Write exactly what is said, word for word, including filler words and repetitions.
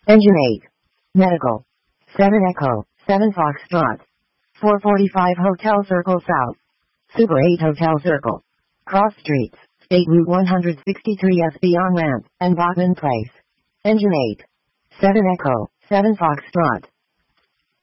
Engine eight. Medical. seven Echo, seven Foxtrot. four forty-five Hotel Circle South. Super eight Hotel Circle. Cross Streets, State Route one sixty-three S beyond ramp, and Bachman Place. Engine eight. seven Echo, seven Foxtrot.